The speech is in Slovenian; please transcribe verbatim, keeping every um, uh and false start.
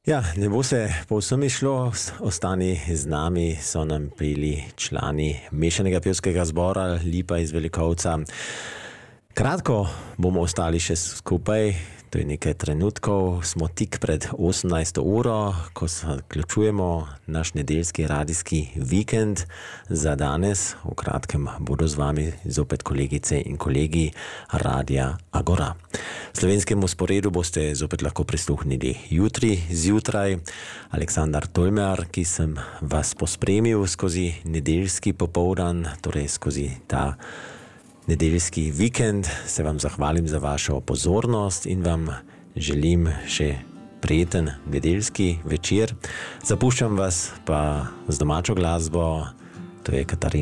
Ja, ne bo se povsem išlo, ostani z nami, so nam peli člani mešanega pevskega zbora Lipa iz Velikovca. Kratko bomo ostali še skupaj, to je nekaj trenutkov, smo tik pred osemnajsto uro, ko zaključujemo naš nedeljski radijski vikend za danes. V kratkem bodo z vami zopet kolegice in kolegi Radia Agora. Slovenskemu sporedu boste zopet lahko prisluhnili jutri zjutraj. Aleksandar Tolmar, ki sem vas pospremil skozi nedeljski popoldan, torej skozi ta nedeljski vikend, se vam zahvalim za vašo pozornost in vam želim še prijeten nedeljski večer. Zapuščam vas pa z domačo glasbo, to je Katarina